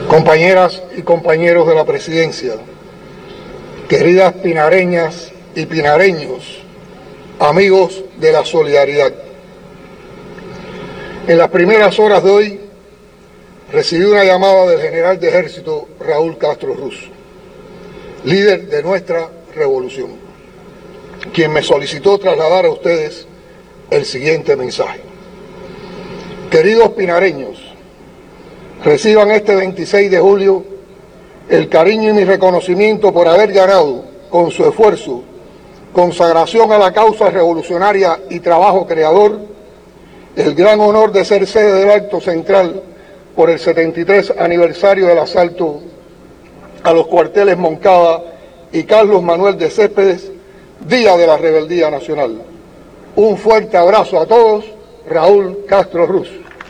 Compañeras y compañeros de la presidencia, queridas pinareñas y pinareños, amigos de la solidaridad. En las primeras horas de hoy recibí una llamada del general de ejército Raúl Castro Ruz, líder de nuestra revolución, quien me solicitó trasladar a ustedes el siguiente mensaje. Queridos pinareños, reciban este 26 de julio el cariño y mi reconocimiento por haber ganado, con su esfuerzo, consagración a la causa revolucionaria y trabajo creador, el gran honor de ser sede del acto central por el 73 aniversario del asalto a los cuarteles Moncada y Carlos Manuel de Céspedes, Día de la Rebeldía Nacional. Un fuerte abrazo a todos, Raúl Castro Ruz.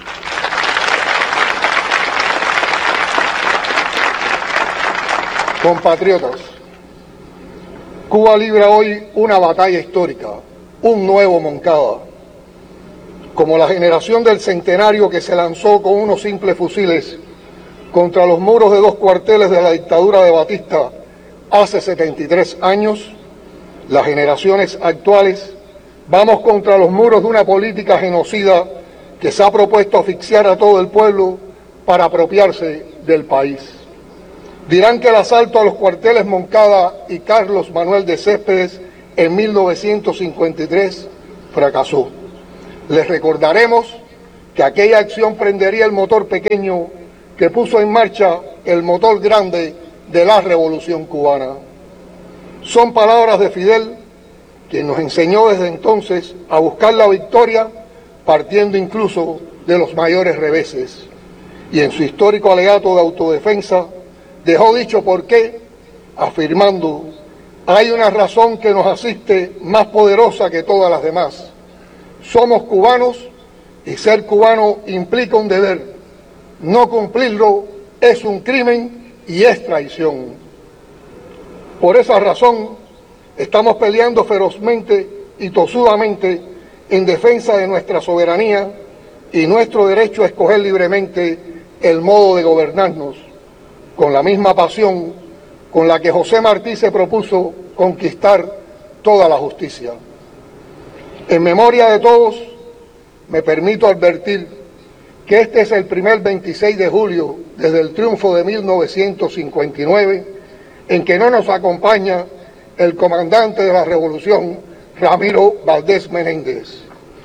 Compatriotas, Cuba libra hoy una batalla histórica, un nuevo Moncada. Como la generación del centenario que se lanzó con unos simples fusiles contra los muros de dos cuarteles de la dictadura de Batista hace 73 años, las generaciones actuales vamos contra los muros de una política genocida que se ha propuesto asfixiar a todo el pueblo para apropiarse del país. Dirán que el asalto a los cuarteles Moncada y Carlos Manuel de Céspedes en 1953 fracasó. Les recordaremos que aquella acción prendería el motor pequeño que puso en marcha el motor grande de la Revolución Cubana. Son palabras de Fidel, quien nos enseñó desde entonces a buscar la victoria partiendo incluso de los mayores reveses. Y en su histórico alegato de autodefensa dejó dicho por qué, afirmando: hay una razón que nos asiste más poderosa que todas las demás. Somos cubanos y ser cubano implica un deber. No cumplirlo es un crimen y es traición. Por esa razón estamos peleando ferozmente y tosudamente en defensa de nuestra soberanía y nuestro derecho a escoger libremente el modo de gobernarnos, con la misma pasión con la que José Martí se propuso conquistar toda la justicia. En memoria de todos, me permito advertir que este es el primer 26 de julio desde el triunfo de 1959 en que no nos acompaña el comandante de la revolución, Ramiro Valdés Menéndez.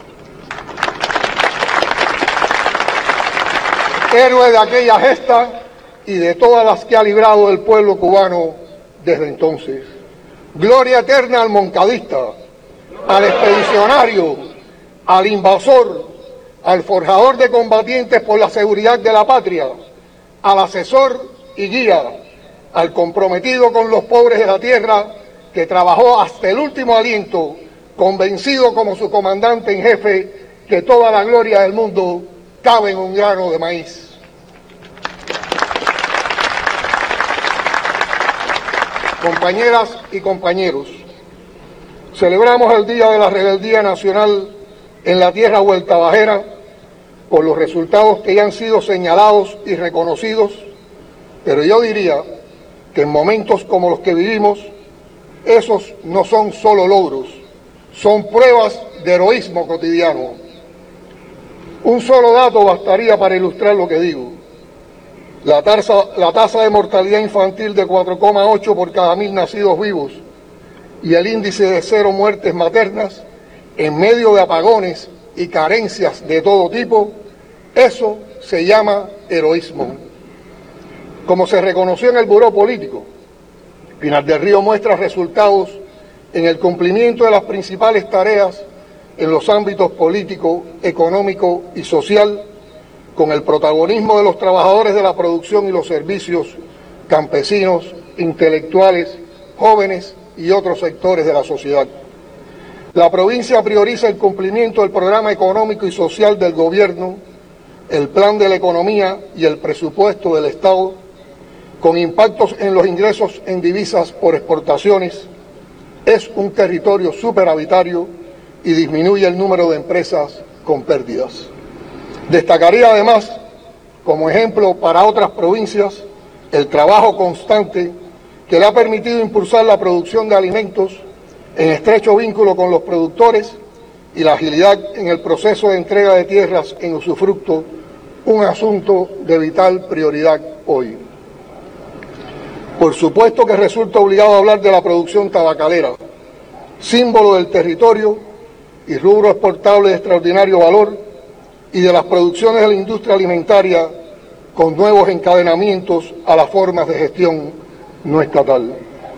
Héroe de aquella gesta y de todas las que ha librado el pueblo cubano desde entonces. Gloria eterna al moncadista, al expedicionario, al invasor, al forjador de combatientes por la seguridad de la patria, al asesor y guía, al comprometido con los pobres de la tierra que trabajó hasta el último aliento, convencido como su comandante en jefe que toda la gloria del mundo cabe en un grano de maíz. Compañeras y compañeros, celebramos el Día de la Rebeldía Nacional en la tierra vueltabajera por los resultados que ya han sido señalados y reconocidos, pero yo diría que en momentos como los que vivimos, esos no son solo logros, son pruebas de heroísmo cotidiano. Un solo dato bastaría para ilustrar lo que digo. La tasa de mortalidad infantil de 4,8 por cada 1000 nacidos vivos y el índice de 0 muertes maternas en medio de apagones y carencias de todo tipo, eso se llama heroísmo. Como se reconoció en el Buró Político, Pinar del Río muestra resultados en el cumplimiento de las principales tareas en los ámbitos político, económico y social, con el protagonismo de los trabajadores de la producción y los servicios, campesinos, intelectuales, jóvenes y otros sectores de la sociedad. La provincia prioriza el cumplimiento del programa económico y social del gobierno, el plan de la economía y el presupuesto del Estado, con impactos en los ingresos en divisas por exportaciones. Es un territorio superavitario y disminuye el número de empresas con pérdidas. Destacaría además como ejemplo para otras provincias el trabajo constante que le ha permitido impulsar la producción de alimentos en estrecho vínculo con los productores y la agilidad en el proceso de entrega de tierras en usufructo, un asunto de vital prioridad hoy. Por supuesto que resulta obligado hablar de la producción tabacalera, símbolo del territorio y rubro exportable de extraordinario valor, y de las producciones de la industria alimentaria con nuevos encadenamientos a las formas de gestión no estatal.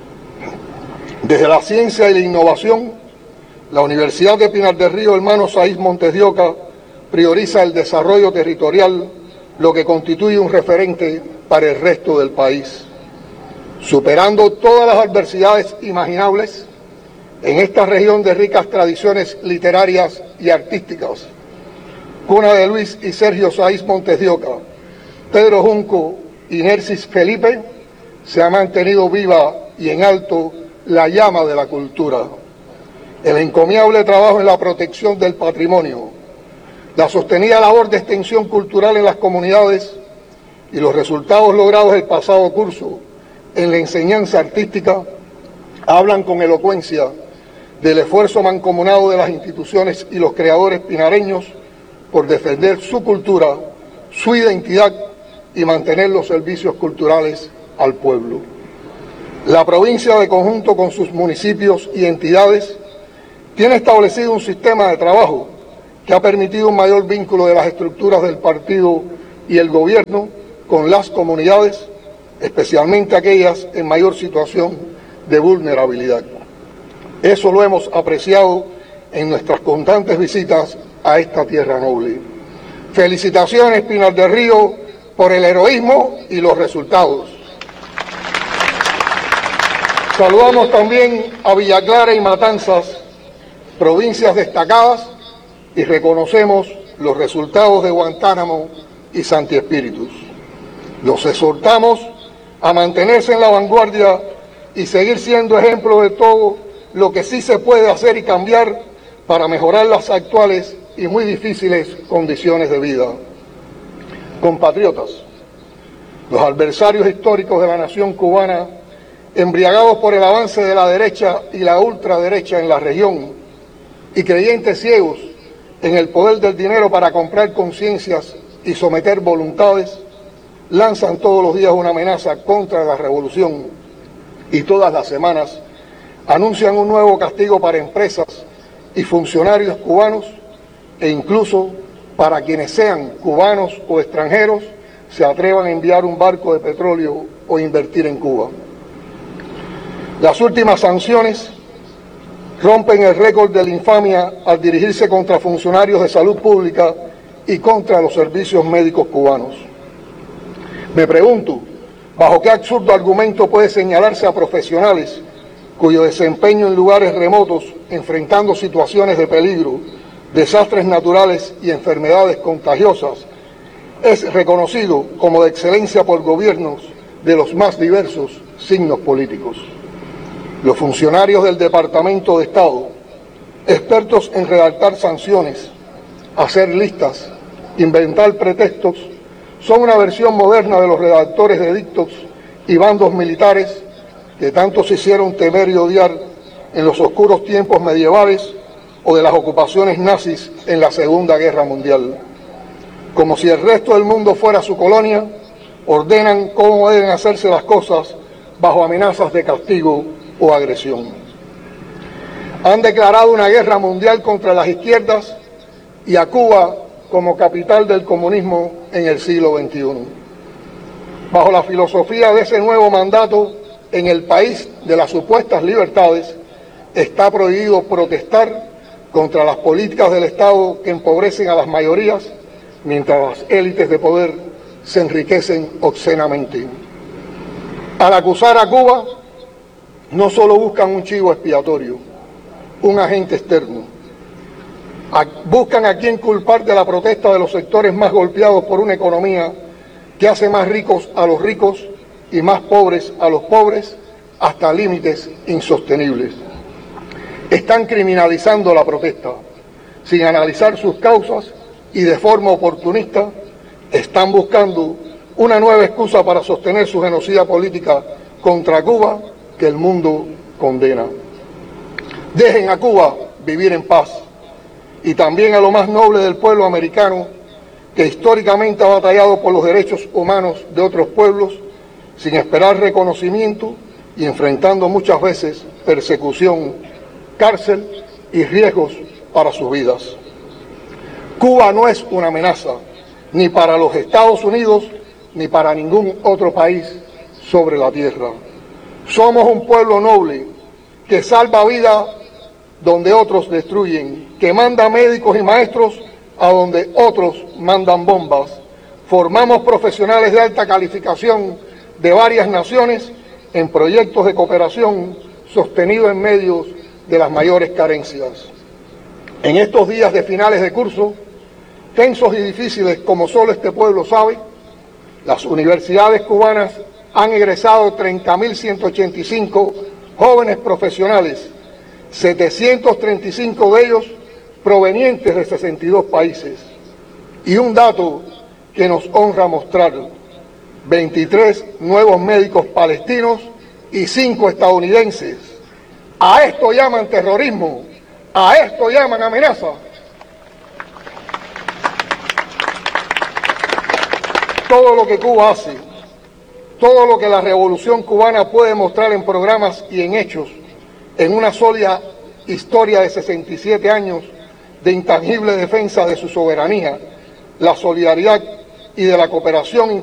Desde la ciencia y la innovación, la Universidad de Pinar del Río Hermano Saiz Montes de Oca prioriza el desarrollo territorial, lo que constituye un referente para el resto del país. Superando todas las adversidades imaginables, en esta región de ricas tradiciones literarias y artísticas, cuna de Luis y Sergio Saiz Montes de Oca, Pedro Junco y Nercis Felipe, se ha mantenido viva y en alto la llama de la cultura. El encomiable trabajo en la protección del patrimonio, la sostenida labor de extensión cultural en las comunidades y los resultados logrados el pasado curso en la enseñanza artística hablan con elocuencia del esfuerzo mancomunado de las instituciones y los creadores pinareños por defender su cultura, su identidad y mantener los servicios culturales al pueblo. La provincia, de conjunto con sus municipios y entidades, tiene establecido un sistema de trabajo que ha permitido un mayor vínculo de las estructuras del partido y el gobierno con las comunidades, especialmente aquellas en mayor situación de vulnerabilidad. Eso lo hemos apreciado en nuestras constantes visitas a esta tierra noble. Felicitaciones, Pinar del Río, por el heroísmo y los resultados. Saludamos también a Villa Clara y Matanzas, provincias destacadas, y reconocemos los resultados de Guantánamo y Santi Espíritus. Los exhortamos a mantenerse en la vanguardia y seguir siendo ejemplo de todo lo que sí se puede hacer y cambiar para mejorar las actuales y muy difíciles condiciones de vida. Compatriotas, los adversarios históricos de la nación cubana, embriagados por el avance de la derecha y la ultraderecha en la región y creyentes ciegos en el poder del dinero para comprar conciencias y someter voluntades, lanzan todos los días una amenaza contra la revolución y todas las semanas anuncian un nuevo castigo para empresas y funcionarios cubanos e incluso para quienes sean cubanos o extranjeros se atrevan a enviar un barco de petróleo o invertir en Cuba. Las últimas sanciones rompen el récord de la infamia al dirigirse contra funcionarios de salud pública y contra los servicios médicos cubanos. Me pregunto, ¿bajo qué absurdo argumento puede señalarse a profesionales cuyo desempeño en lugares remotos, enfrentando situaciones de peligro, desastres naturales y enfermedades contagiosas, es reconocido como de excelencia por gobiernos de los más diversos signos políticos? Los funcionarios del Departamento de Estado, expertos en redactar sanciones, hacer listas, inventar pretextos, son una versión moderna de los redactores de edictos y bandos militares que tanto se hicieron temer y odiar en los oscuros tiempos medievales o de las ocupaciones nazis en la Segunda Guerra Mundial. Como si el resto del mundo fuera su colonia, ordenan cómo deben hacerse las cosas bajo amenazas de castigo o agresión. Han declarado una guerra mundial contra las izquierdas y a Cuba como capital del comunismo en el siglo XXI. Bajo la filosofía de ese nuevo mandato, en el país de las supuestas libertades, está prohibido protestar contra las políticas del Estado que empobrecen a las mayorías, mientras las élites de poder se enriquecen obscenamente. Al acusar a Cuba, no solo buscan un chivo expiatorio, un agente externo. Buscan a quien culpar de la protesta de los sectores más golpeados por una economía que hace más ricos a los ricos y más pobres a los pobres hasta límites insostenibles. Están criminalizando la protesta sin analizar sus causas y de forma oportunista están buscando una nueva excusa para sostener su genocida política contra Cuba que el mundo condena. Dejen a Cuba vivir en paz y también a lo más noble del pueblo americano que históricamente ha batallado por los derechos humanos de otros pueblos sin esperar reconocimiento y enfrentando muchas veces persecución, cárcel y riesgos para sus vidas. Cuba no es una amenaza ni para los Estados Unidos ni para ningún otro país sobre la tierra. Somos un pueblo noble que salva vidas donde otros destruyen, que manda médicos y maestros a donde otros mandan bombas. Formamos profesionales de alta calificación de varias naciones en proyectos de cooperación sostenidos en medio de las mayores carencias. En estos días de finales de curso, tensos y difíciles como solo este pueblo sabe, las universidades cubanas han egresado 30.185 jóvenes profesionales, 735 de ellos provenientes de 62 países. Y un dato que nos honra mostrar: 23 nuevos médicos palestinos y 5 estadounidenses. A esto llaman terrorismo, a esto llaman amenaza. Todo lo que Cuba hace, todo lo que la revolución cubana puede mostrar en programas y en hechos, en una sólida historia de 67 años de intangible defensa de su soberanía, la solidaridad y de la cooperación